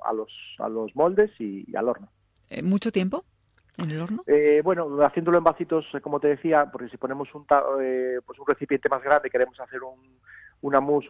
a los moldes y al horno. ¿Mucho tiempo en el horno? Bueno, haciéndolo en vasitos, como te decía, porque si ponemos pues un recipiente más grande, queremos hacer una mousse,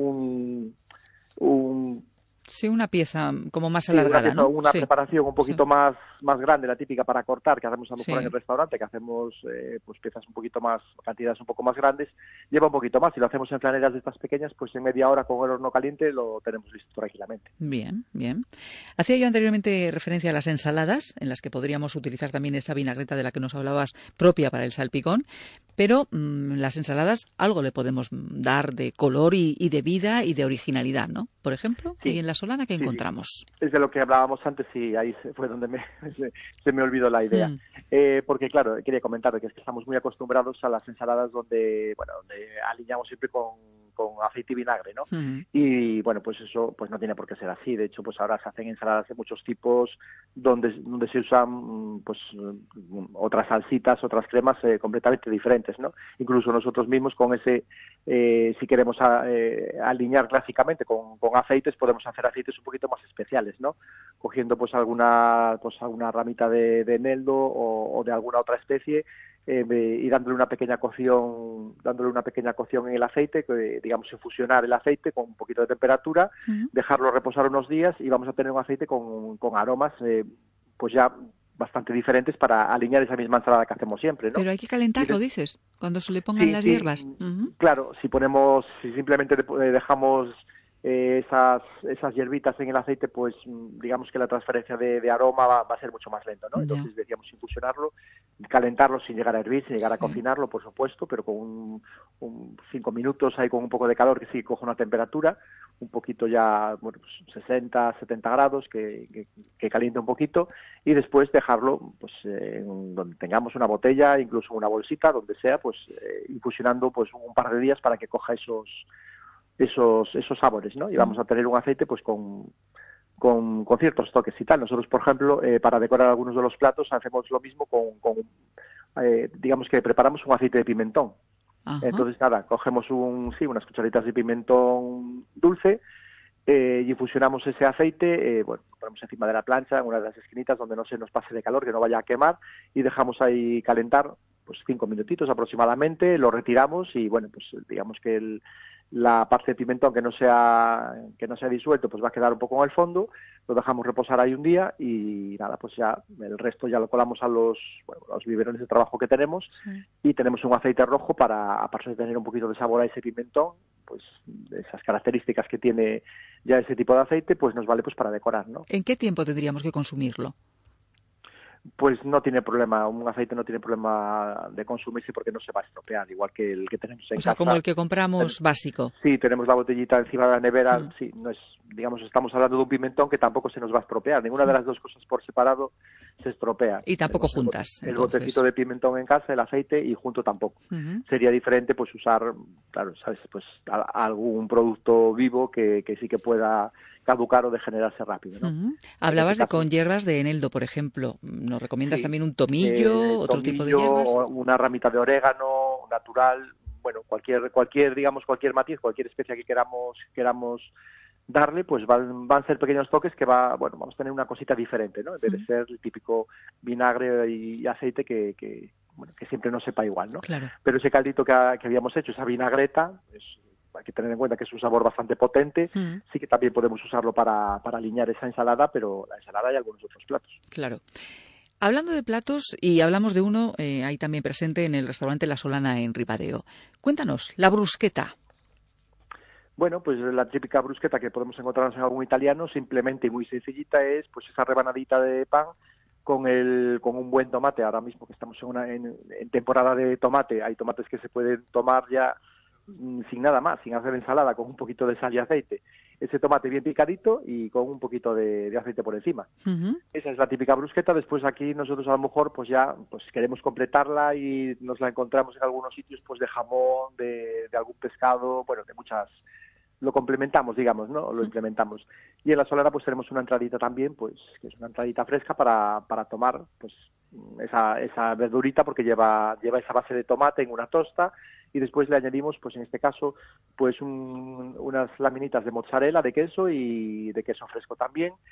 Sí, una pieza como más alargada, ¿no? Una sí. preparación un poquito más grande, la típica para cortar, que hacemos a lo mejor en el restaurante, que hacemos pues piezas un poquito más, cantidades un poco más grandes, lleva un poquito más. Si lo hacemos en flaneras de estas pequeñas, pues en media hora con el horno caliente lo tenemos listo tranquilamente. Bien, bien. Hacía yo anteriormente referencia a las ensaladas, en las que podríamos utilizar también esa vinagreta de la que nos hablabas, propia para el salpicón, pero las ensaladas algo le podemos dar de color y de vida y de originalidad, ¿no? Por ejemplo, sí. ahí en la Solana, ¿qué encontramos? Es de lo que hablábamos antes y ahí fue donde se me olvidó la idea. Porque, claro, quería comentar que es que estamos muy acostumbrados a las ensaladas donde aliñamos siempre con aceite y vinagre, ¿no? Y, bueno, pues eso pues no tiene por qué ser así. De hecho, pues ahora se hacen ensaladas de muchos tipos donde se usan pues otras salsitas, otras cremas completamente diferentes, ¿no? Incluso nosotros mismos con ese, si queremos aliñar clásicamente con aceites, podemos hacer aceites un poquito más especiales, ¿no? Cogiendo pues alguna ramita de eneldo o de alguna otra especie y dándole una pequeña cocción en el aceite, digamos infusionar el aceite con un poquito de temperatura, dejarlo reposar unos días y vamos a tener un aceite con aromas pues ya bastante diferentes para alinear esa misma ensalada que hacemos siempre, ¿no? Pero hay que calentarlo, dices, cuando se le pongan las hierbas. Claro, si simplemente dejamos esas hierbitas en el aceite, pues digamos que la transferencia de aroma va a ser mucho más lento, ¿no? Entonces decíamos infusionarlo, calentarlo sin llegar a hervir, sin llegar a cocinarlo, por supuesto, pero con 5 minutos ahí con un poco de calor que sí coja una temperatura, un poquito ya, bueno, pues 60, 70 grados, que caliente un poquito, y después dejarlo pues donde tengamos una botella, incluso una bolsita, donde sea, pues infusionando pues un par de días para que coja esos sabores, ¿no? Y vamos a tener un aceite pues con ciertos toques y tal. Nosotros, por ejemplo, para decorar algunos de los platos hacemos lo mismo digamos que preparamos un aceite de pimentón. Ajá. Entonces, nada, cogemos unas cucharitas de pimentón dulce y infusionamos ese aceite, lo ponemos encima de la plancha, en una de las esquinitas donde no se nos pase de calor, que no vaya a quemar, y dejamos ahí calentar pues 5 minutitos aproximadamente, lo retiramos y, bueno, pues digamos que la parte de pimentón que no sea disuelto pues va a quedar un poco en el fondo, lo dejamos reposar ahí un día y nada, pues ya el resto ya lo colamos a los biberones de trabajo que tenemos y tenemos un aceite rojo para, aparte de tener un poquito de sabor a ese pimentón, pues esas características que tiene ya ese tipo de aceite, pues nos vale pues para decorar, ¿no? ¿En qué tiempo tendríamos que consumirlo? Pues no tiene problema, un aceite no tiene problema de consumirse porque no se va a estropear, igual que el que tenemos en casa. O sea, como el que compramos básico. Sí, tenemos la botellita encima de la nevera, sí, no es, digamos, estamos hablando de un pimentón que tampoco se nos va a estropear, ninguna de las dos cosas por separado se estropea. Y tampoco juntas. El botecito de pimentón en casa, el aceite y junto tampoco. Sería diferente pues usar, claro, sabes, pues algún producto vivo que sí que pueda caducar o degenerarse rápido, ¿no? Hablabas de con hierbas de eneldo, por ejemplo. ¿Nos recomiendas también un tomillo, otro tipo de hierbas? O una ramita de orégano natural, bueno, cualquier digamos, cualquier matiz, cualquier especia que queramos darle, pues van a ser pequeños toques que vamos a tener una cosita diferente, ¿no? En vez de ser el típico vinagre y aceite que siempre nos sepa igual, ¿no? Claro. Pero ese caldito que habíamos hecho, esa vinagreta, hay que tener en cuenta que es un sabor bastante potente, sí que también podemos usarlo para aliñar esa ensalada, pero la ensalada y algunos otros platos. Claro. Hablando de platos, y hablamos de uno ahí también presente en el restaurante La Solana en Ribadeo. Cuéntanos, la brusqueta. Bueno, pues la típica brusqueta que podemos encontrarnos en algún italiano, simplemente y muy sencillita, es pues esa rebanadita de pan con un buen tomate. Ahora mismo que estamos en temporada de tomate, hay tomates que se pueden tomar ya sin nada más, sin hacer ensalada, con un poquito de sal y aceite. Ese tomate bien picadito y con un poquito de aceite por encima. Esa es la típica brusqueta. Después aquí nosotros a lo mejor pues ya pues queremos completarla y nos la encontramos en algunos sitios pues de jamón, de algún pescado, bueno, de muchas. Lo complementamos, digamos, ¿no? Lo implementamos. Y en la Solana pues tenemos una entradita también, pues que es una entradita fresca para tomar pues esa verdurita, porque lleva esa base de tomate en una tosta, y después le añadimos, pues en este caso, pues unas laminitas de mozzarella, de queso y de queso fresco también,